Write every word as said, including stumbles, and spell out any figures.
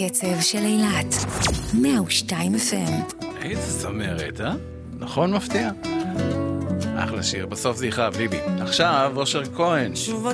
הקצב של אילת. מאה ושתיים אף אם. איזה זמרת, אה? נכון, מפתיע? אחלה שיר, בסוף זה יכאב ליבי. עכשיו, אושר כהן.